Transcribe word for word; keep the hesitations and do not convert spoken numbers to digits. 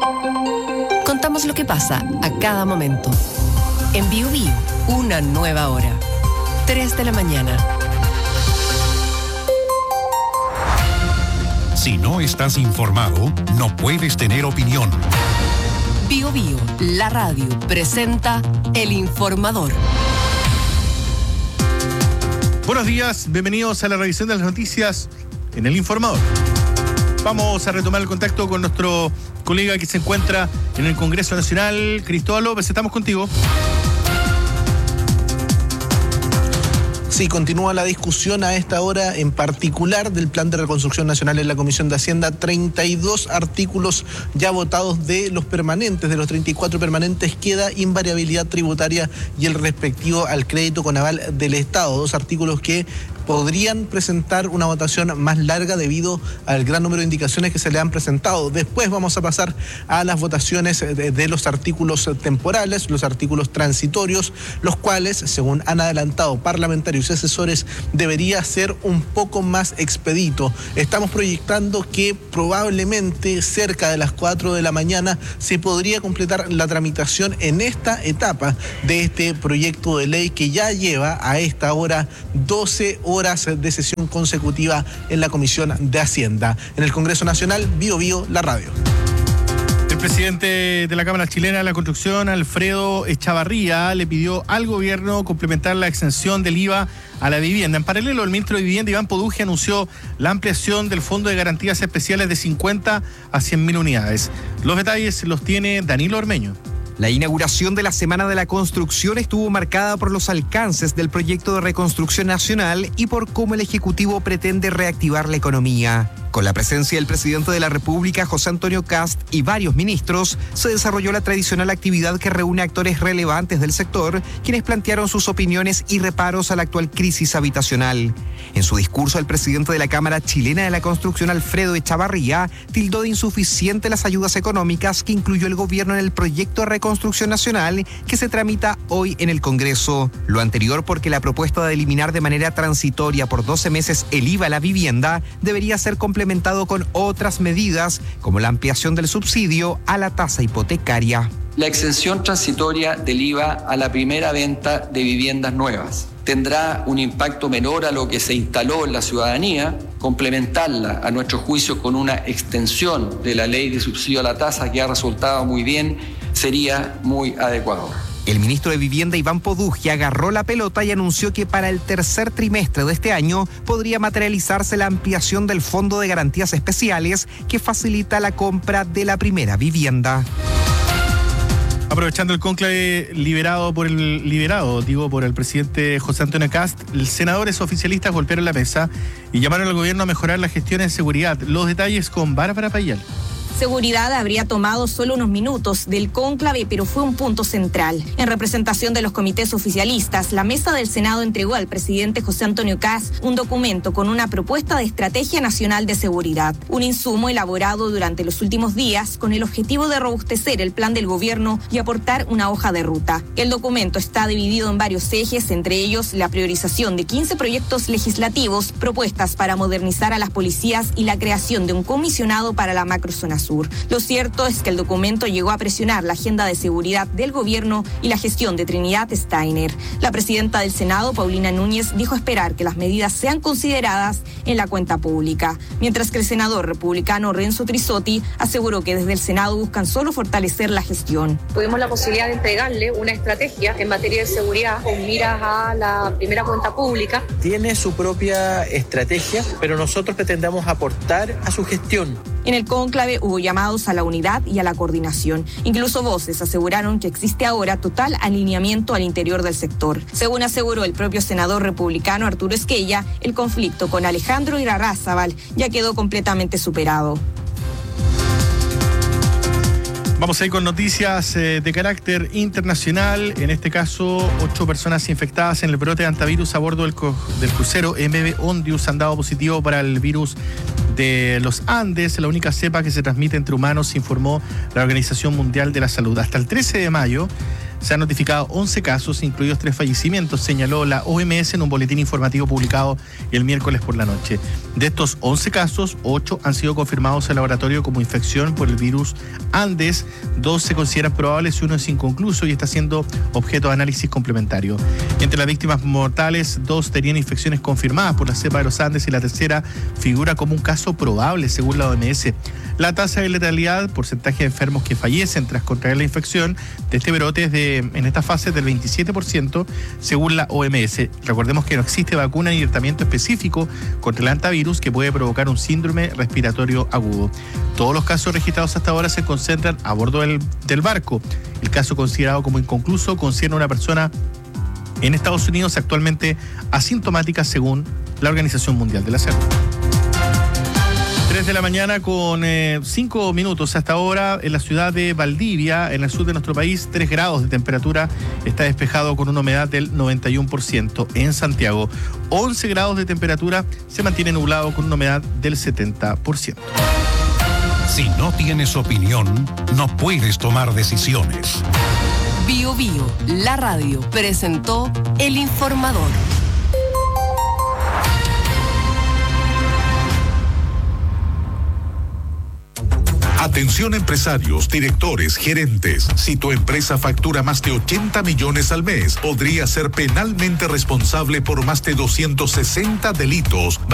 Contamos lo que pasa a cada momento. En Bio Bio, una nueva hora. tres de la mañana. Si no estás informado, no puedes tener opinión. Bio Bio, la radio, presenta El Informador. Buenos días, bienvenidos a la revisión de las noticias en El Informador. Vamos a retomar el contacto con nuestro colega que se encuentra en el Congreso Nacional, Cristóbal López. Estamos contigo. Sí, continúa la discusión a esta hora en particular del Plan de Reconstrucción Nacional en la Comisión de Hacienda. treinta y dos artículos ya votados de los permanentes, de los treinta y cuatro permanentes, queda invariabilidad tributaria y el respectivo al crédito con aval del Estado. Dos artículos que podrían presentar una votación más larga debido al gran número de indicaciones que se le han presentado. Después vamos a pasar a las votaciones de, de los artículos temporales, los artículos transitorios, los cuales, según han adelantado parlamentarios y asesores, debería ser un poco más expedito. Estamos proyectando que probablemente cerca de las cuatro de la mañana se podría completar la tramitación en esta etapa de este proyecto de ley que ya lleva a esta hora doce horas de sesión consecutiva en la Comisión de Hacienda. En el Congreso Nacional, Bio Bio, la radio. El presidente de la Cámara Chilena de la Construcción, Alfredo Echavarría, le pidió al gobierno complementar la exención del I V A a la vivienda. En paralelo, el ministro de Vivienda, Iván Poduje, anunció la ampliación del Fondo de Garantías Especiales de cincuenta a cien mil unidades. Los detalles los tiene Danilo Ormeño. La inauguración de la Semana de la Construcción estuvo marcada por los alcances del proyecto de reconstrucción nacional y por cómo el Ejecutivo pretende reactivar la economía. Con la presencia del presidente de la República, José Antonio Kast, y varios ministros, se desarrolló la tradicional actividad que reúne actores relevantes del sector, quienes plantearon sus opiniones y reparos a la actual crisis habitacional. En su discurso, el presidente de la Cámara Chilena de la Construcción, Alfredo Echavarría, tildó de insuficiente las ayudas económicas que incluyó el gobierno en el proyecto de reconstrucción nacional que se tramita hoy en el Congreso. Lo anterior porque la propuesta de eliminar de manera transitoria por doce meses el I V A a la vivienda debería ser complementada implementado con otras medidas como la ampliación del subsidio a la tasa hipotecaria. La exención transitoria del I V A a la primera venta de viviendas nuevas tendrá un impacto menor a lo que se instaló en la ciudadanía. Complementarla, a nuestro juicio, con una extensión de la ley de subsidio a la tasa que ha resultado muy bien, sería muy adecuado. El ministro de Vivienda, Iván Poduje, agarró la pelota y anunció que para el tercer trimestre de este año podría materializarse la ampliación del Fondo de Garantías Especiales que facilita la compra de la primera vivienda. Aprovechando el cónclave liberado por el liberado, digo, por el presidente José Antonio Kast, los senadores oficialistas golpearon la mesa y llamaron al gobierno a mejorar la gestión en seguridad. Los detalles con Bárbara Payal. Seguridad habría tomado solo unos minutos del cónclave, pero fue un punto central. En representación de los comités oficialistas, la mesa del Senado entregó al presidente José Antonio Kast un documento con una propuesta de Estrategia Nacional de Seguridad, un insumo elaborado durante los últimos días con el objetivo de robustecer el plan del gobierno y aportar una hoja de ruta. El documento está dividido en varios ejes, entre ellos la priorización de quince proyectos legislativos, propuestas para modernizar a las policías y la creación de un comisionado para la macrozona sur. Lo cierto es que el documento llegó a presionar la agenda de seguridad del gobierno y la gestión de Trinidad Steiner. La presidenta del Senado, Paulina Núñez, dijo esperar que las medidas sean consideradas en la cuenta pública, mientras que el senador republicano Renzo Trisotti aseguró que desde el Senado buscan solo fortalecer la gestión. Tuvimos la posibilidad de entregarle una estrategia en materia de seguridad con miras a la primera cuenta pública. Tiene su propia estrategia, pero nosotros pretendemos aportar a su gestión. En el cónclave hubo llamados a la unidad y a la coordinación. Incluso voces aseguraron que existe ahora total alineamiento al interior del sector. Según aseguró el propio senador republicano Arturo Esquella, el conflicto con Alejandro Irarrázaval ya quedó completamente superado. Vamos a ir con noticias eh, de carácter internacional. En este caso, ocho personas infectadas en el brote de antivirus a bordo del, del crucero M V Ondius han dado positivo para el virus de los Andes, la única cepa que se transmite entre humanos, informó la Organización Mundial de la Salud. Hasta el trece de mayo, Se han notificado once casos, incluidos tres fallecimientos, señaló la O M S en un boletín informativo publicado el miércoles por la noche. De estos once casos, ocho han sido confirmados en laboratorio como infección por el virus Andes, dos se consideran probables y uno es inconcluso y está siendo objeto de análisis complementario. Entre las víctimas mortales, dos tenían infecciones confirmadas por la cepa de los Andes y la tercera figura como un caso probable, según la O M S. La tasa de letalidad, porcentaje de enfermos que fallecen tras contraer la infección de este brote es de, en esta fase del veintisiete por ciento, según la O M S. Recordemos que no existe vacuna ni tratamiento específico contra el hantavirus que puede provocar un síndrome respiratorio agudo. Todos los casos registrados hasta ahora se concentran a bordo del, del barco. El caso considerado como inconcluso concierne a una persona en Estados Unidos actualmente asintomática, según la Organización Mundial de la Salud. tres de la mañana con eh, cinco minutos hasta ahora en la ciudad de Valdivia, en el sur de nuestro país, tres grados de temperatura, está despejado con una humedad del noventa y uno por ciento. En Santiago, once grados de temperatura, se mantiene nublado con una humedad del setenta por ciento. Si no tienes opinión, no puedes tomar decisiones. Bio Bio, la radio, presentó El Informador. Atención empresarios, directores, gerentes. Si tu empresa factura más de ochenta millones al mes, podría ser penalmente responsable por más de doscientos sesenta delitos